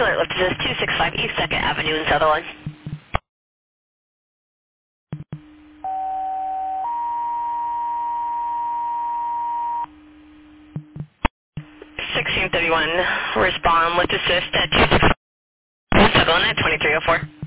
alert lift assist 265 East 2nd Avenue in Sutherland. 1631, respond lift assist at 265 Sutherland at 2304.